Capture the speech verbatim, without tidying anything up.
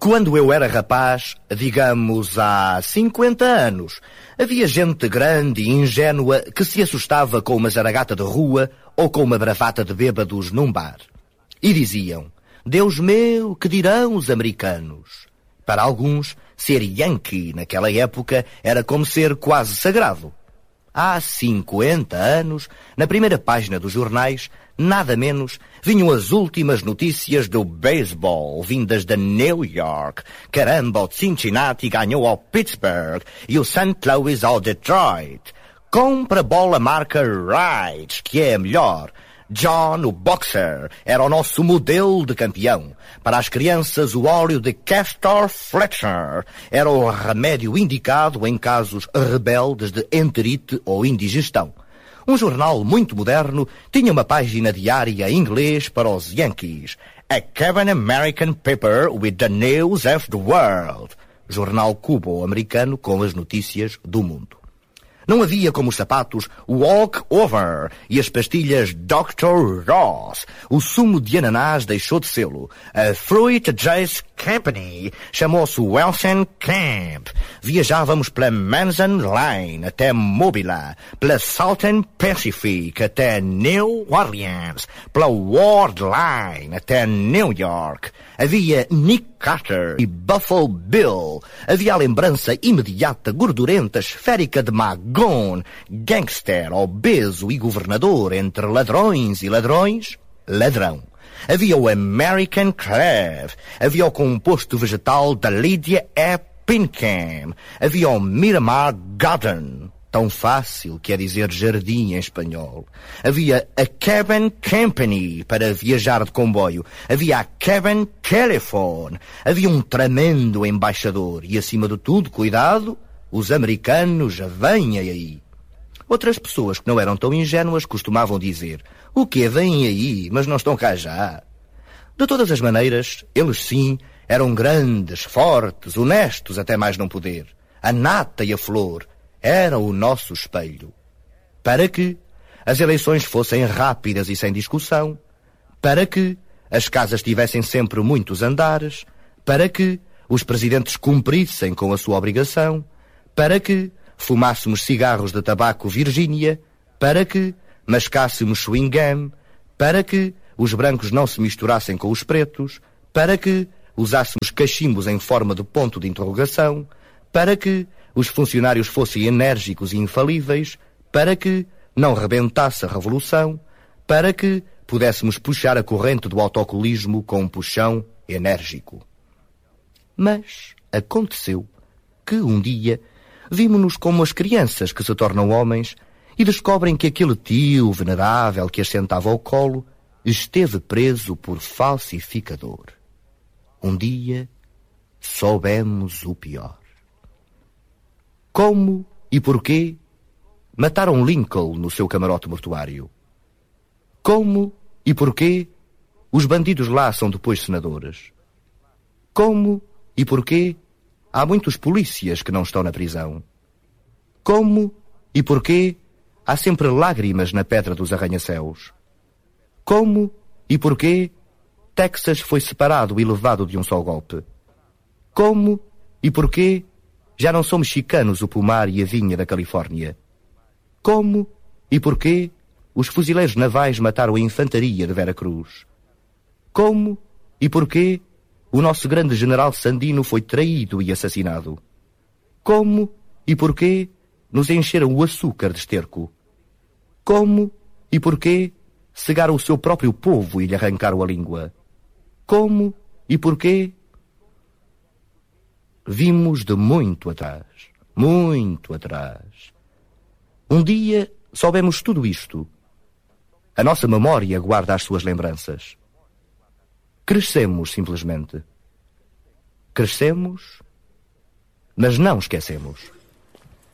Quando eu era rapaz, digamos há cinquenta anos, havia gente grande e ingênua que se assustava com uma zaragata de rua ou com uma bravata de bêbados num bar. E diziam: Deus meu, que dirão os americanos? Para alguns, ser yankee naquela época era como ser quase sagrado. Há cinquenta anos, na primeira página dos jornais, nada menos, vinham as últimas notícias do beisebol, vindas de New York. Caramba, o Cincinnati ganhou ao Pittsburgh e o Saint Louis ao Detroit. Compra bola marca Wright, que é a melhor. John, o boxer, era o nosso modelo de campeão. Para as crianças, o óleo de Castor Fletcher era o remédio indicado em casos rebeldes de enterite ou indigestão. Um jornal muito moderno tinha uma página diária em inglês para os Yankees. A Cuban American Paper with the News of the World. Jornal cubo-americano com as notícias do mundo. Não havia, como os sapatos, o Walk Over e as pastilhas doutor Ross. O sumo de ananás deixou de sê-lo. A Fruit Juice Company chamou-se Wilson Camp. Viajávamos pela Manson Line até Mobile, pela Southern Pacific até New Orleans, pela Ward Line até New York. Havia Nick Carter e Buffalo Bill. Havia a lembrança imediata, gordurenta, esférica de Magone, gangster, obeso e governador entre ladrões e ladrões, ladrão. Havia o American Crab. Havia o composto vegetal da Lydia E. Pinkham. Havia o Miramar Garden. Tão fácil que é dizer jardim em espanhol. Havia a Cabin Company para viajar de comboio. Havia a Cabin Telephone. Havia um tremendo embaixador. E, acima de tudo, cuidado, os americanos vêm aí. Outras pessoas que não eram tão ingênuas costumavam dizer: o quê? Vêm aí, mas não estão cá já. De todas as maneiras, eles sim eram grandes, fortes, honestos até mais não poder. A nata e a flor era o nosso espelho. Para que as eleições fossem rápidas e sem discussão, para que as casas tivessem sempre muitos andares, para que os presidentes cumprissem com a sua obrigação, para que fumássemos cigarros de tabaco Virgínia, para que mascássemos chewing gum, para que os brancos não se misturassem com os pretos, para que usássemos cachimbos em forma de ponto de interrogação, para que os funcionários fossem enérgicos e infalíveis, para que não rebentasse a revolução, para que pudéssemos puxar a corrente do autocolismo com um puxão enérgico. Mas aconteceu que um dia vimo-nos como as crianças que se tornam homens e descobrem que aquele tio venerável que as sentava ao colo esteve preso por falsificador. Um dia soubemos o pior. Como e porquê mataram Lincoln no seu camarote mortuário? Como e porquê os bandidos lá são depois senadores? Como e porquê há muitos polícias que não estão na prisão? Como e porquê há sempre lágrimas na pedra dos arranha-céus? Como e porquê Texas foi separado e levado de um só golpe? Como e porquê já não são mexicanos o pomar e a vinha da Califórnia? Como e porquê os fuzileiros navais mataram a infantaria de Veracruz? Como e porquê o nosso grande general Sandino foi traído e assassinado? Como e porquê nos encheram o açúcar de esterco? Como e porquê cegaram o seu próprio povo e lhe arrancaram a língua? Como e porquê? Vimos de muito atrás, muito atrás. Um dia soubemos tudo isto. A nossa memória guarda as suas lembranças. Crescemos, simplesmente. Crescemos, mas não esquecemos.